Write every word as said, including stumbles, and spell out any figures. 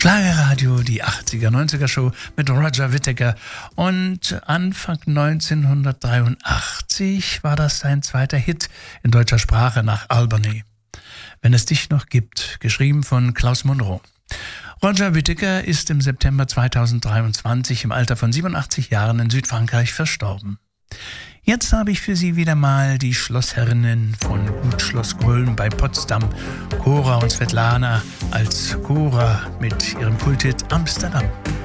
Schlagerradio, die achtziger, neunziger Show mit Roger Whittaker. Und Anfang neunzehnhundertdreiundachtzig war das sein zweiter Hit in deutscher Sprache nach Albany. Wenn es dich noch gibt, geschrieben von Klaus Munro. Roger Whittaker ist im September zweitausenddreiundzwanzig im Alter von siebenundachtzig Jahren in Südfrankreich verstorben. Jetzt habe ich für Sie wieder mal die Schlossherrinnen von Gut Schloss Grölen bei Potsdam, Cora und Svetlana als Cora mit ihrem Kulthit Amsterdam.